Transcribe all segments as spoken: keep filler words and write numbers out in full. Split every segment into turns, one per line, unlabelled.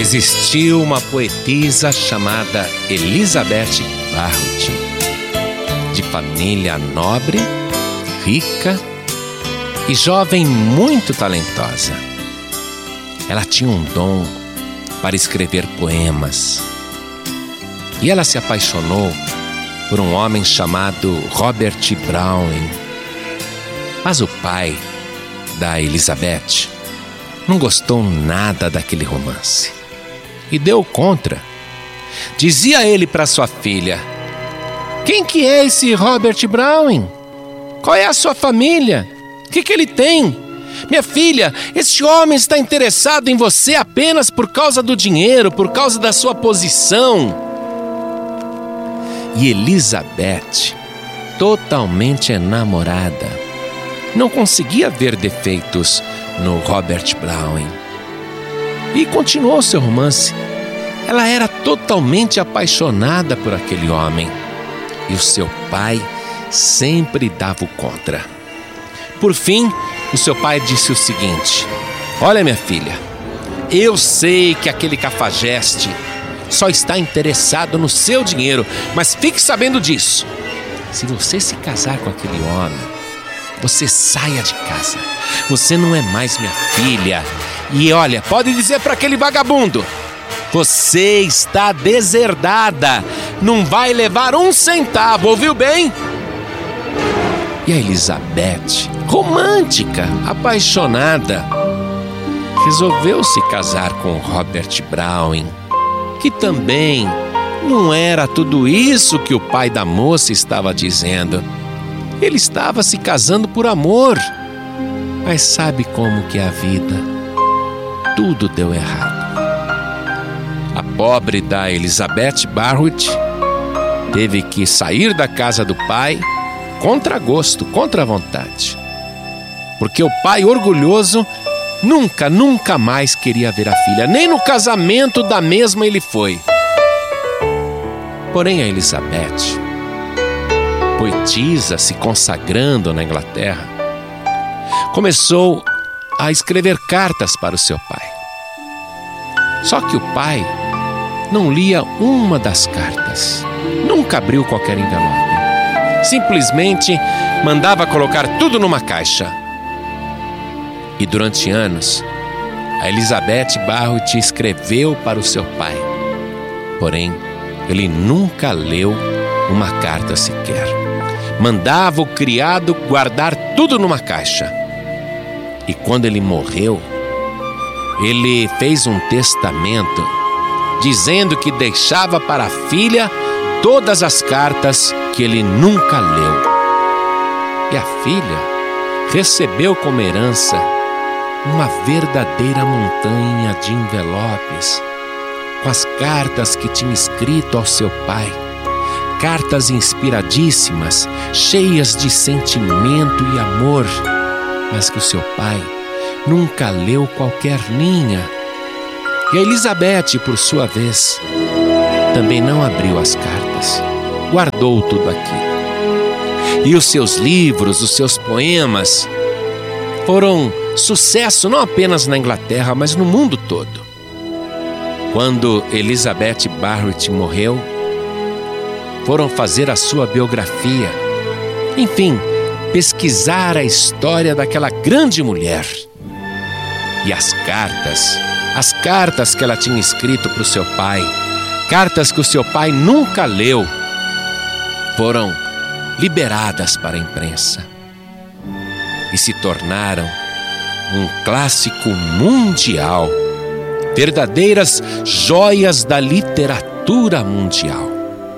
Existiu uma poetisa chamada Elizabeth Barrett, de família nobre, rica e jovem muito talentosa. Ela tinha um dom para escrever poemas e ela se apaixonou por um homem chamado Robert Browning. Mas o pai da Elizabeth não gostou nada daquele romance e deu contra. Dizia ele para sua filha: quem que é esse Robert Browning? Qual é a sua família? O que que ele tem? Minha filha, esse homem está interessado em você apenas por causa do dinheiro, por causa da sua posição. E Elizabeth, totalmente enamorada, não conseguia ver defeitos no Robert Browning e continuou seu romance. Ela era totalmente apaixonada por aquele homem e o seu pai sempre dava o contra. Por fim, o seu pai disse o seguinte: olha, minha filha, eu sei que aquele cafajeste só está interessado no seu dinheiro, mas fique sabendo disso: se você se casar com aquele homem, você saia de casa. Você não é mais minha filha. E olha, pode dizer para aquele vagabundo: você está deserdada. Não vai levar um centavo, ouviu bem? E a Elizabeth, romântica, apaixonada, resolveu se casar com Robert Browning, que também não era tudo isso que o pai da moça estava dizendo. Ele estava se casando por amor. Mas sabe como que é a vida? Tudo deu errado. A pobre da Elizabeth Barrett teve que sair da casa do pai contra gosto, contra vontade. Porque o pai orgulhoso nunca, nunca mais queria ver a filha. Nem no casamento da mesma ele foi. Porém, a Elizabeth, poetisa se consagrando na Inglaterra, começou a escrever cartas para o seu pai. Só que o pai não lia uma das cartas, nunca abriu qualquer envelope. Simplesmente mandava colocar tudo numa caixa. E durante anos, a Elizabeth Barrett escreveu para o seu pai. Porém, ele nunca leu uma carta sequer. Mandava o criado guardar tudo numa caixa. E quando ele morreu, ele fez um testamento dizendo que deixava para a filha todas as cartas que ele nunca leu. E a filha recebeu como herança uma verdadeira montanha de envelopes com as cartas que tinha escrito ao seu pai. Cartas inspiradíssimas, cheias de sentimento e amor, mas que o seu pai nunca leu qualquer linha. E a Elizabeth, por sua vez, também não abriu as cartas, guardou tudo aquilo. E os seus livros, os seus poemas foram sucesso não apenas na Inglaterra, mas no mundo todo. Quando Elizabeth Barrett morreu, foram fazer a sua biografia. Enfim, pesquisar a história daquela grande mulher. E as cartas, as cartas que ela tinha escrito para o seu pai, cartas que o seu pai nunca leu, foram liberadas para a imprensa e se tornaram um clássico mundial, verdadeiras joias da literatura mundial.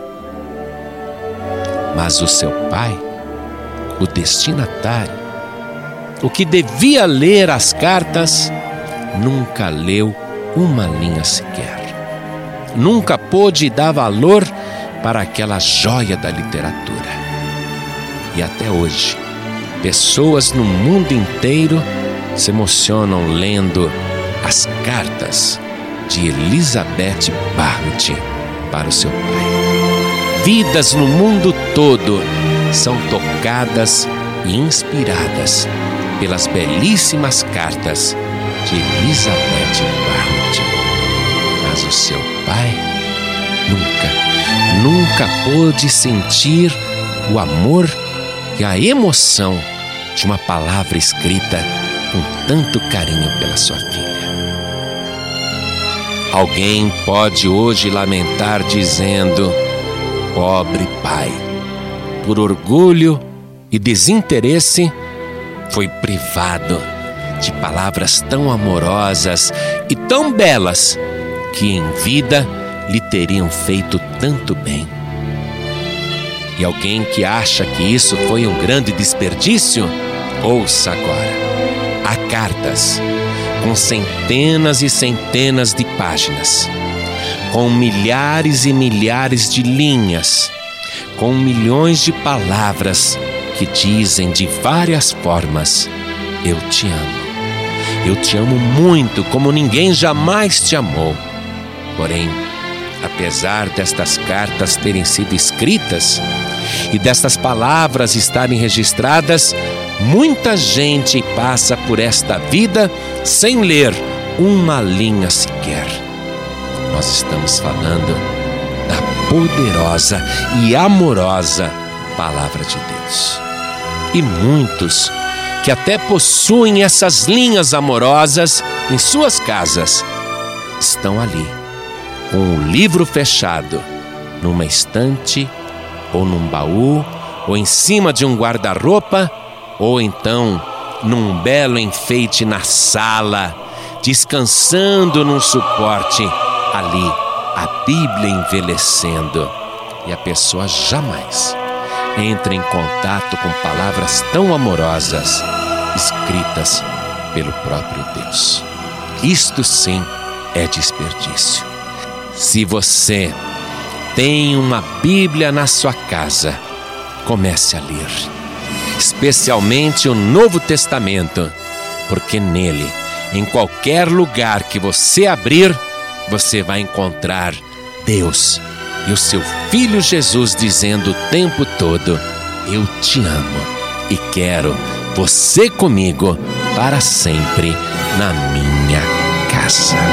Mas o seu pai, o destinatário, o que devia ler as cartas, nunca leu uma linha sequer. Nunca pôde dar valor para aquela joia da literatura. E até hoje, pessoas no mundo inteiro se emocionam lendo as cartas de Elizabeth Barrett para o seu pai. Vidas no mundo todo são tocadas e inspiradas pelas belíssimas cartas de Elizabeth Barrett. nunca pôde sentir o amor e a emoção de uma palavra escrita com tanto carinho pela sua filha. Alguém pode hoje lamentar dizendo: pobre pai, por orgulho e desinteresse, foi privado de palavras tão amorosas e tão belas que em vida lhe teriam feito tanto bem. E alguém que acha que isso foi um grande desperdício, ouça agora. Há cartas com centenas e centenas de páginas, com milhares e milhares de linhas, com milhões de palavras que dizem de várias formas: eu te amo. Eu te amo muito, como ninguém jamais te amou. Porém, apesar destas cartas terem sido escritas e destas palavras estarem registradas, muita gente passa por esta vida sem ler uma linha sequer. Nós estamos falando da poderosa e amorosa Palavra de Deus. E muitos que até possuem essas linhas amorosas em suas casas estão ali, com o livro fechado, numa estante, ou num baú, ou em cima de um guarda-roupa, ou então num belo enfeite na sala, descansando num suporte ali, a Bíblia envelhecendo. E a pessoa jamais entra em contato com palavras tão amorosas, escritas pelo próprio Deus. Isto sim é desperdício. Se você tem uma Bíblia na sua casa, comece a ler, especialmente o Novo Testamento, porque nele, em qualquer lugar que você abrir, você vai encontrar Deus e o seu Filho Jesus dizendo o tempo todo: eu te amo e quero você comigo para sempre na minha casa.